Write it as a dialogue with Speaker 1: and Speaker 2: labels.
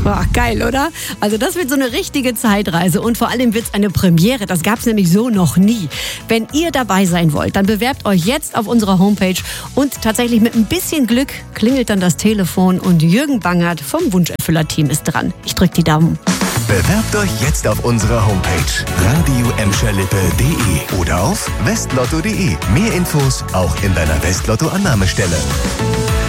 Speaker 1: Ach, geil, oder? Also das wird so eine richtige Zeitreise und vor allem wird es eine Premiere. Das gab es nämlich so noch nie. Wenn ihr dabei sein wollt, dann bewerbt euch jetzt auf unserer Homepage und tatsächlich mit ein bisschen Glück klingelt dann das Telefon und Jürgen Bangert vom Wunscherfüller-Team ist dran. Ich drücke die Daumen.
Speaker 2: Bewerbt euch jetzt auf unserer Homepage radioemscherlippe.de oder auf westlotto.de. Mehr Infos auch in deiner Westlotto-Annahmestelle.